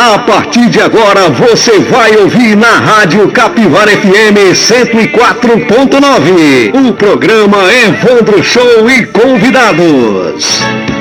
A partir de agora você vai ouvir na Rádio Capivara FM 104.9 o programa Evandro Show e Convidados.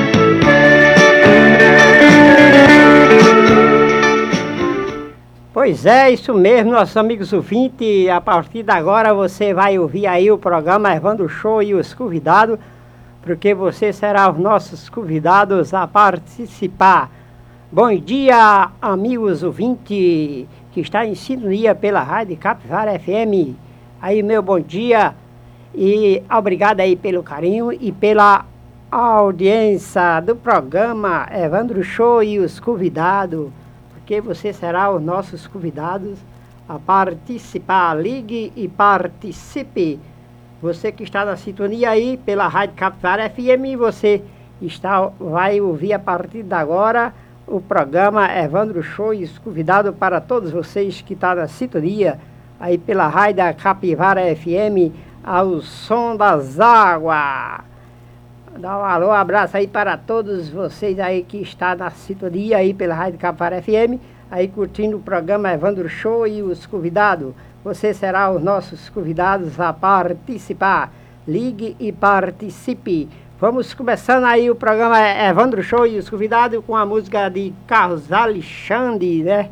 Pois é, isso mesmo, nossos amigos ouvintes. A partir de agora você vai ouvir aí o programa Evandro Show e os convidados, porque você será os nossos convidados a participar. Bom dia, amigos ouvintes que está em sintonia pela Rádio Capivara FM. Aí, meu bom dia e obrigado aí pelo carinho e pela audiência do programa Evandro Show e os convidados, porque você será os nossos convidados a participar. Ligue e participe. Você que está na sintonia aí pela Rádio Capivara FM, você vai ouvir a partir de agora o programa Evandro Show e convidado para todos vocês que estão na sintonia aí pela Rádio Capivara FM ao som das águas. Dá um alô, um abraço aí para todos vocês aí que estão na sintonia aí pela Rádio Capivara FM, aí curtindo o programa Evandro Show e os convidados. Você será os nossos convidados a participar. Ligue e participe. Vamos começando aí o programa Evandro Show e os convidados com a música de Carlos Alexandre, né?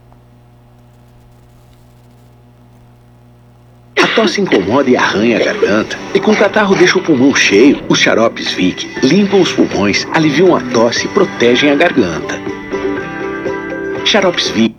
A tosse incomoda e arranha a garganta, e com o catarro deixa o pulmão cheio. Os xaropes Vic limpam os pulmões, aliviam a tosse e protegem a garganta. Xaropes Vic